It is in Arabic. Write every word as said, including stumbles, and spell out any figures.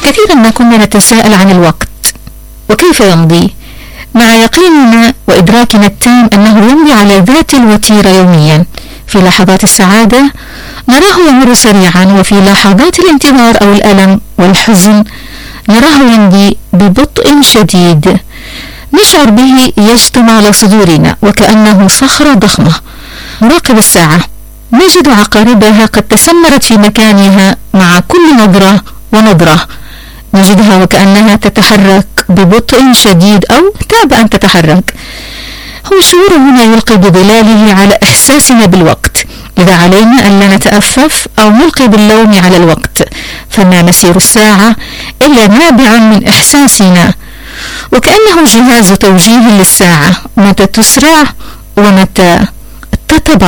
كثيرا ما كنا نتساءل عن الوقت وكيف يمضي، مع يقيننا وإدراكنا التام أنه يمضي على ذات الوتيرة يوميا. في لحظات السعادة نراه يمر سريعا، وفي لحظات الانتظار أو الألم والحزن نراه يمضي ببطء شديد، نشعر به يجتمع على صدورنا وكأنه صخرة ضخمة. نراقب الساعة نجد عقاربها قد تسمرت في مكانها مع كل نظرة ونظرة، نجدها وكأنها تتحرك ببطء شديد أو تاب أن تتحرك. هو الشعور هنا يلقي بظلاله على إحساسنا بالوقت، إذا علينا أن لا نتأفف أو نلقي باللوم على الوقت، فما مسير الساعة إلا نابع من إحساسنا، وكأنه جهاز توجيه للساعة متى تسرع ومتى تتباطأ.